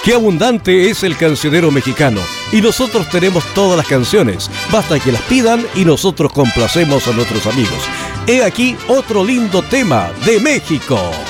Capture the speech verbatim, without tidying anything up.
Qué abundante es el cancionero mexicano y nosotros tenemos todas las canciones. Basta que las pidan y nosotros complacemos a nuestros amigos. He aquí otro lindo tema de México.